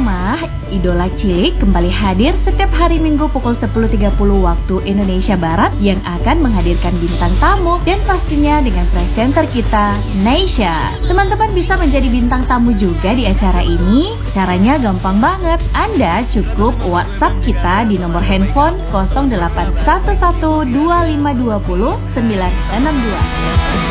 Rumah Idola Cilik kembali hadir setiap hari Minggu pukul 10.30 waktu Indonesia Barat yang akan menghadirkan bintang tamu dan pastinya dengan presenter kita, Neysha. Teman-teman bisa menjadi bintang tamu juga di acara ini. Caranya gampang banget. Anda cukup WhatsApp kita di nomor handphone 08112520 962.